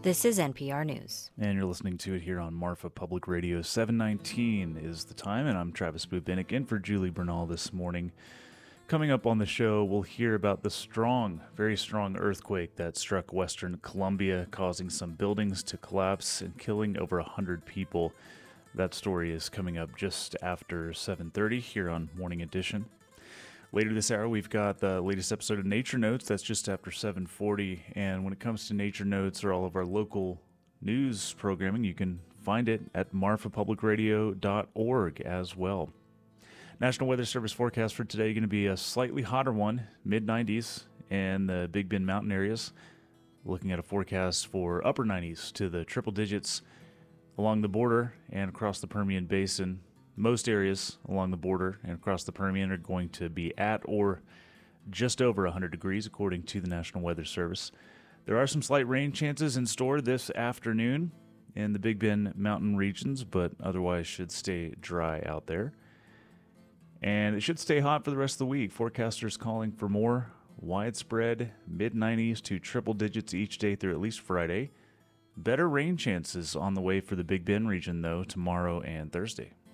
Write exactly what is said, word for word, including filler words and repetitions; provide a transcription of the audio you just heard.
This is N P R News. And you're listening to it here on Marfa Public Radio. seven nineteen is the time, and I'm Travis Bubinic in for Julie Bernal this morning. Coming up on the show, we'll hear about the strong, very strong earthquake that struck western Colombia, causing some buildings to collapse and killing over one hundred people. That story is coming up just after seven thirty here on Morning Edition. Later this hour, we've got the latest episode of Nature Notes. That's just after seven forty. And when it comes to Nature Notes or all of our local news programming, you can find it at marfa public radio dot org as well. National Weather Service forecast for today is going to be a slightly hotter one, mid nineties in the Big Bend mountain areas. Looking at a forecast for upper nineties to the triple digits along the border and across the Permian Basin. Most areas along the border and across the Permian are going to be at or just over one hundred degrees, according to the National Weather Service. There are some slight rain chances in store this afternoon in the Big Bend mountain regions, but otherwise should stay dry out there. And it should stay hot for the rest of the week. Forecasters calling for more widespread mid nineties to triple digits each day through at least Friday. Better rain chances on the way for the Big Bend region, though, tomorrow and Thursday.